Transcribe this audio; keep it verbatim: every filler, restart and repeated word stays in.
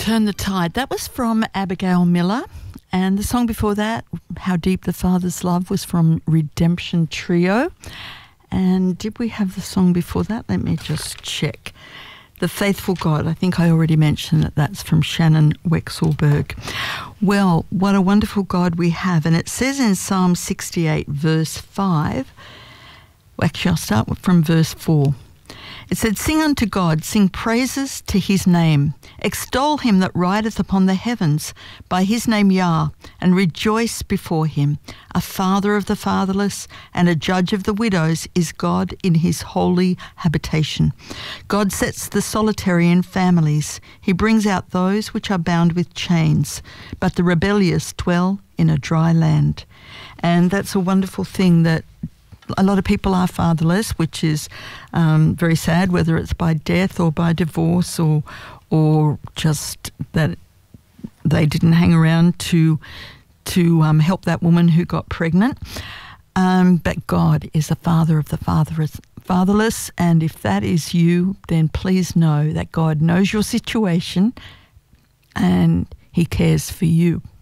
Turn the Tide. That was from Abigail Miller. And the song before that, How Deep the Father's Love, was from Redemption Trio. And did we have the song before that? Let me just check. The Faithful God. I think I already mentioned that that's from Shannon Wexelberg. Well, what a wonderful God we have. And it says in Psalm sixty-eight, verse five, well, actually I'll start from verse four. It said, "Sing unto God, sing praises to his name. Extol him that rideth upon the heavens, by his name Yah, and rejoice before him. A father of the fatherless and a judge of the widows is God in his holy habitation. God sets the solitary in families. He brings out those which are bound with chains, but the rebellious dwell in a dry land." And that's a wonderful thing, that a lot of people are fatherless, which is um, very sad, whether it's by death or by divorce, or or just that they didn't hang around to to um, help that woman who got pregnant. Um, but God is the father of the fatherless, fatherless, and if that is you, then please know that God knows your situation and he cares for you.